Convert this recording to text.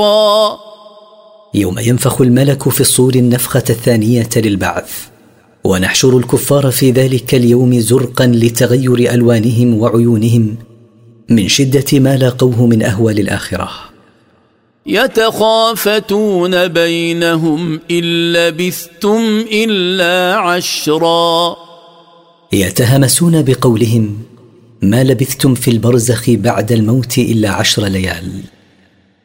يوم ينفخ الملك في الصور النفخة الثانية للبعث، ونحشر الكفار في ذلك اليوم زرقا لتغير ألوانهم وعيونهم من شدة ما لاقوه من أهوال الآخرة. يتخافتون بينهم إن لبثتم إلا 10. يتهمسون بقولهم: ما لبثتم في البرزخ بعد الموت إلا 10 ليال.